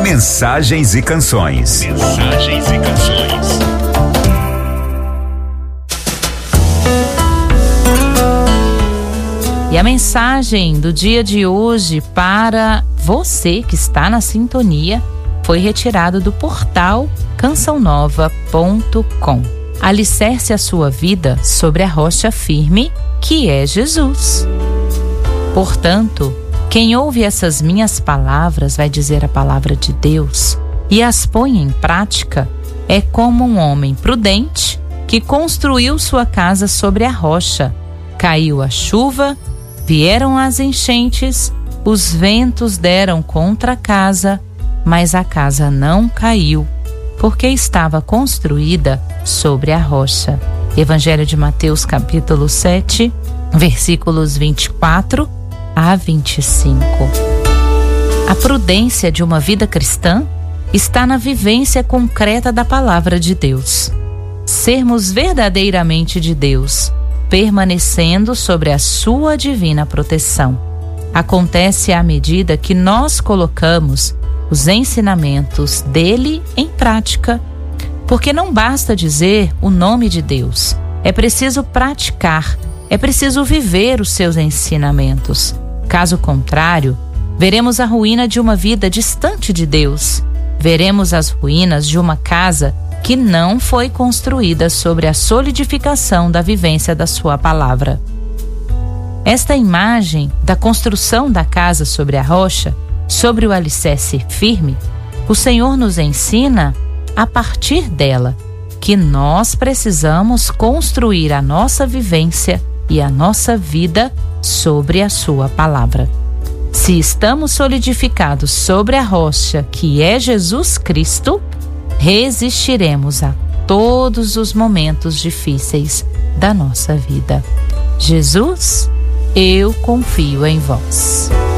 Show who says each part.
Speaker 1: Mensagens e canções. Mensagens e canções.
Speaker 2: E a mensagem do dia de hoje para você que está na sintonia foi retirado do portal cançãonova.com. Alicerce a sua vida sobre a rocha firme, que é Jesus. Portanto, quem ouve essas minhas palavras, vai dizer a palavra de Deus, e as põe em prática, é como um homem prudente que construiu sua casa sobre a rocha. Caiu a chuva, vieram as enchentes, os ventos deram contra a casa, mas a casa não caiu, porque estava construída sobre a rocha. Evangelho de Mateus, capítulo 7, versículos 24 a 25. A prudência de uma vida cristã está na vivência concreta da palavra de Deus. Sermos verdadeiramente de Deus, permanecendo sobre a sua divina proteção. Acontece à medida que nós colocamos os ensinamentos dele em prática, porque não basta dizer o nome de Deus, é preciso praticar, é preciso viver os seus ensinamentos. Caso contrário, veremos a ruína de uma vida distante de Deus, veremos as ruínas de uma casa que não foi construída sobre a solidificação da vivência da sua palavra. Esta imagem da construção da casa sobre a rocha, sobre o alicerce firme, o Senhor nos ensina, a partir dela, que nós precisamos construir a nossa vivência e a nossa vida sobre a sua palavra. Se estamos solidificados sobre a rocha, que é Jesus Cristo, resistiremos a todos os momentos difíceis da nossa vida. Jesus, eu confio em vós.